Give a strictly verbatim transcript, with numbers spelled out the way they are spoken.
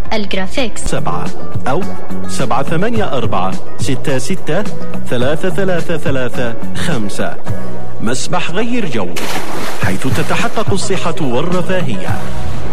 الجرافيكس سبعة أو سبعة ثمانية أربعة ستة ستة ثلاثة ثلاثة ثلاثة خمسة. مسبح غير جو، حيث تتحقق الصحة والرفاهية.